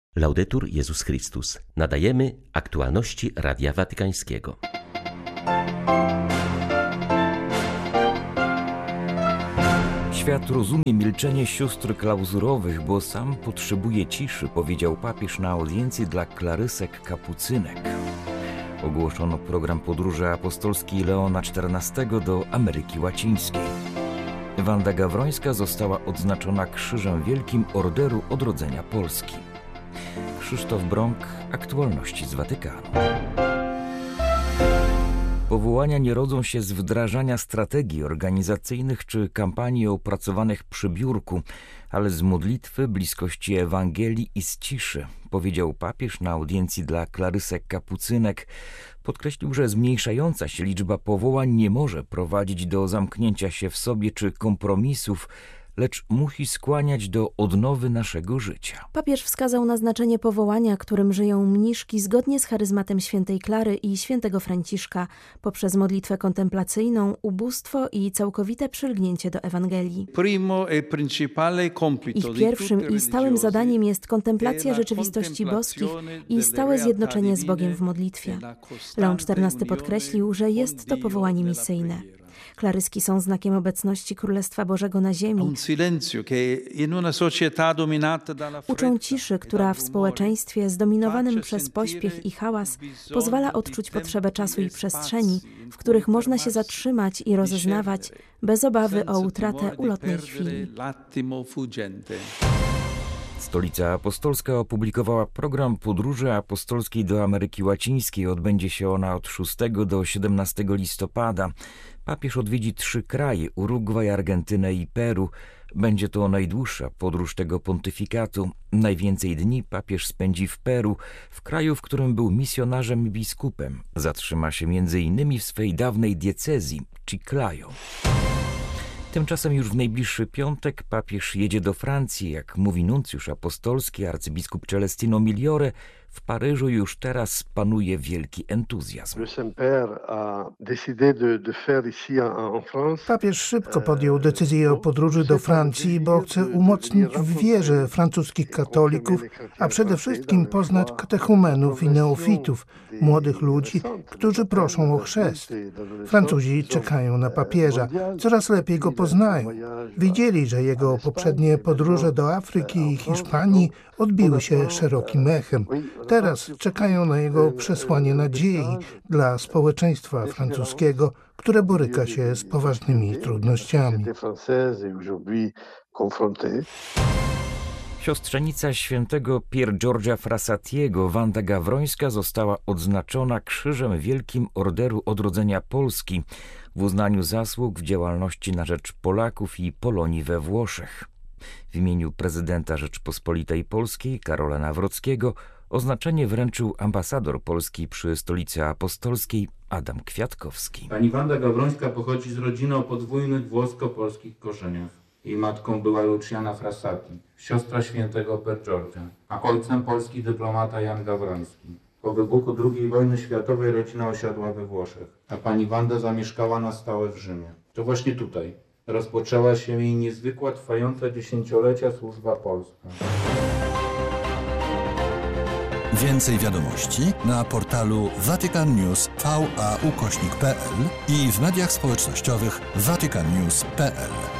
Laudetur Jezus Chrystus. Nadajemy aktualności Radia Watykańskiego. Świat rozumie milczenie sióstr klauzurowych, bo sam potrzebuje ciszy, powiedział papież na audiencji dla klarysek kapucynek. Ogłoszono program podróży apostolskiej Leona XIV do Ameryki Łacińskiej. Wanda Gawrońska została odznaczona Krzyżem Wielkim Orderu Odrodzenia Polski. Krzysztof Brąk, aktualności z Watykanu. Powołania nie rodzą się z wdrażania strategii organizacyjnych czy kampanii opracowanych przy biurku, ale z modlitwy, bliskości Ewangelii i z ciszy, powiedział papież na audiencji dla klarysek kapucynek. Podkreślił, że zmniejszająca się liczba powołań nie może prowadzić do zamknięcia się w sobie czy kompromisów, lecz musi skłaniać do odnowy naszego życia. Papież wskazał na znaczenie powołania, którym żyją mniszki zgodnie z charyzmatem świętej Klary i świętego Franciszka, poprzez modlitwę kontemplacyjną, ubóstwo i całkowite przylgnięcie do Ewangelii. Ich pierwszym i stałym zadaniem jest kontemplacja rzeczywistości boskich i stałe zjednoczenie z Bogiem w modlitwie. Leon XIV podkreślił, że jest to powołanie misyjne. Klaryski są znakiem obecności Królestwa Bożego na ziemi. Uczą ciszy, która w społeczeństwie zdominowanym przez pośpiech i hałas pozwala odczuć potrzebę czasu i przestrzeni, w których można się zatrzymać i rozeznawać bez obawy o utratę ulotnej chwili. Stolica Apostolska opublikowała program podróży apostolskiej do Ameryki Łacińskiej. Odbędzie się ona od 6 do 17 listopada. Papież odwiedzi 3 kraje: Urugwaj, Argentynę i Peru. Będzie to najdłuższa podróż tego pontyfikatu. Najwięcej dni papież spędzi w Peru, w kraju, w którym był misjonarzem i biskupem. Zatrzyma się m.in. w swej dawnej diecezji, Chiclayo. Tymczasem już w najbliższy piątek papież jedzie do Francji. Jak mówi nuncjusz apostolski arcybiskup Celestino Migliore, w Paryżu już teraz panuje wielki entuzjazm. Papież szybko podjął decyzję o podróży do Francji, bo chce umocnić w wierze francuskich katolików, a przede wszystkim poznać katechumenów i neofitów, młodych ludzi, którzy proszą o chrzest. Francuzi czekają na papieża, coraz lepiej go poznają. Widzieli, że jego poprzednie podróże do Afryki i Hiszpanii odbiły się szerokim echem. Teraz czekają na jego przesłanie nadziei dla społeczeństwa francuskiego, które boryka się z poważnymi trudnościami. Siostrzenica świętego Pier Giorgia Frassatiego, Wanda Gawrońska, została odznaczona Krzyżem Wielkim Orderu Odrodzenia Polski w uznaniu zasług w działalności na rzecz Polaków i Polonii we Włoszech. W imieniu prezydenta Rzeczypospolitej Polskiej Karola Nawrockiego oznaczenie wręczył ambasador Polski przy Stolicy Apostolskiej Adam Kwiatkowski. Pani Wanda Gawrońska pochodzi z rodziny o podwójnych włosko-polskich korzeniach. Jej matką była Luciana Frassati, siostra świętego Pier Giorgia, a ojcem polski dyplomata Jan Gawroński. Po wybuchu II wojny światowej rodzina osiadła we Włoszech, a pani Wanda zamieszkała na stałe w Rzymie. To właśnie tutaj rozpoczęła się jej niezwykła, trwająca 10-lecia służba polska. Więcej wiadomości na portalu vaticannews.va/pl i w mediach społecznościowych vaticannews.pl.